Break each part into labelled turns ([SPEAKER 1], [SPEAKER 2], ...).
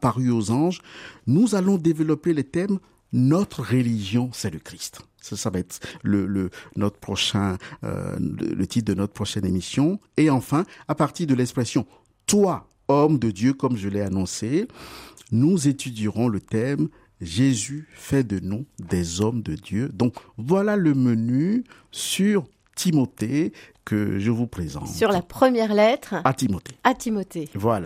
[SPEAKER 1] paru aux anges, nous allons développer les thèmes « Notre religion, c'est le Christ ». Ça va être notre prochain, le titre de notre prochaine émission. Et enfin, à partir de l'expression « Toi, homme de Dieu », comme je l'ai annoncé, nous étudierons le thème « Jésus fait de nous des hommes de Dieu ». Donc, voilà le menu sur Timothée que je vous présente.
[SPEAKER 2] Sur la première lettre.
[SPEAKER 1] À Timothée.
[SPEAKER 2] À Timothée.
[SPEAKER 1] Voilà.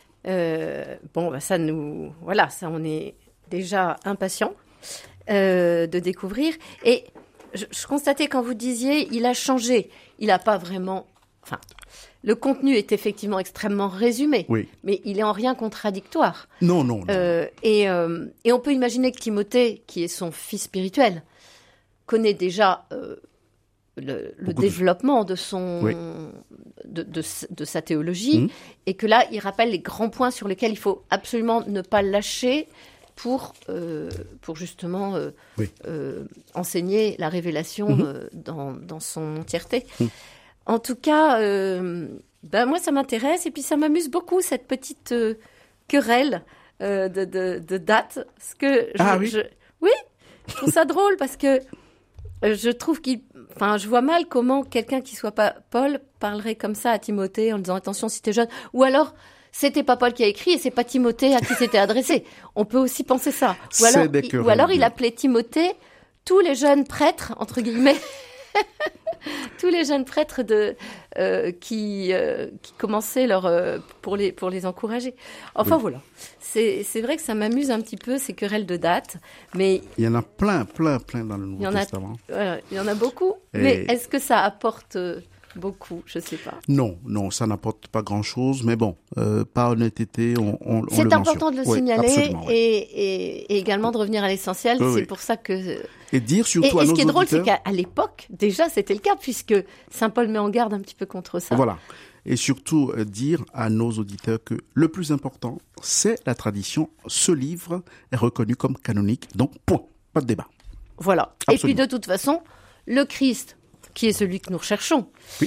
[SPEAKER 2] Ça on est déjà impatients de découvrir. Et je constatais quand vous disiez, il a changé. Il n'a pas vraiment... le contenu est effectivement extrêmement résumé,
[SPEAKER 1] oui.
[SPEAKER 2] Mais il est en rien contradictoire.
[SPEAKER 1] Non.
[SPEAKER 2] Et on peut imaginer que Timothée, qui est son fils spirituel, connaît déjà le développement de son...
[SPEAKER 1] Oui.
[SPEAKER 2] de sa théologie, et que là, il rappelle les grands points sur lesquels il faut absolument ne pas lâcher pour justement enseigner la révélation dans son entièreté. En tout cas, moi, ça m'intéresse, et puis ça m'amuse beaucoup, cette petite querelle de date. Parce que je trouve ça drôle, parce que je trouve je vois mal comment quelqu'un qui soit pas Paul parlerait comme ça à Timothée en disant attention si t'es jeune, ou alors c'était pas Paul qui a écrit et c'est pas Timothée à qui c'était adressé. On peut aussi penser ça. Ou alors il appelait Timothée tous les jeunes prêtres entre guillemets, tous les jeunes prêtres qui commençaient pour les encourager. Enfin voilà. C'est vrai que ça m'amuse un petit peu ces querelles de date, mais
[SPEAKER 1] il y en a plein dans le Nouveau Testament.
[SPEAKER 2] Il y en a beaucoup, mais est-ce que ça apporte beaucoup? Je sais pas.
[SPEAKER 1] Non, ça n'apporte pas grand-chose, mais bon, par honnêteté, on
[SPEAKER 2] c'est
[SPEAKER 1] le
[SPEAKER 2] important
[SPEAKER 1] mentionne.
[SPEAKER 2] De le signaler et également de revenir à l'essentiel. C'est pour ça que...
[SPEAKER 1] Et dire surtout à nos auditeurs...
[SPEAKER 2] Et ce qui est drôle, c'est qu'à l'époque, déjà, c'était le cas, puisque Saint Paul met en garde un petit peu contre ça.
[SPEAKER 1] Voilà. Et surtout, dire à nos auditeurs que le plus important, c'est la tradition. Ce livre est reconnu comme canonique, donc point, pas de débat.
[SPEAKER 2] Voilà.
[SPEAKER 1] Absolument.
[SPEAKER 2] Et puis, de toute façon, le Christ, qui est celui que nous recherchons,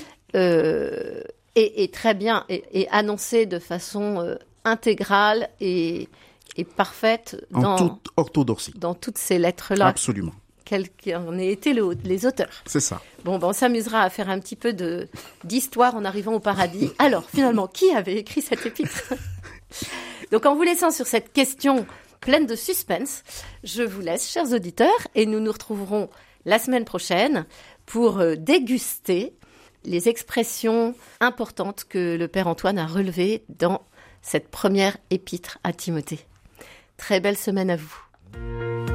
[SPEAKER 2] est très bien, et annoncé de façon intégrale et parfaite
[SPEAKER 1] en toute orthodoxie.
[SPEAKER 2] Dans toutes ces lettres-là.
[SPEAKER 1] Absolument.
[SPEAKER 2] Quels qu'en aient été les auteurs.
[SPEAKER 1] C'est ça.
[SPEAKER 2] Bon, on s'amusera à faire un petit peu d'histoire en arrivant au paradis. Alors, finalement, qui avait écrit cet épître? Donc, en vous laissant sur cette question pleine de suspense, je vous laisse, chers auditeurs, et nous nous retrouverons la semaine prochaine pour déguster les expressions importantes que le Père Antoine a relevées dans cette première épître à Timothée. Très belle semaine à vous.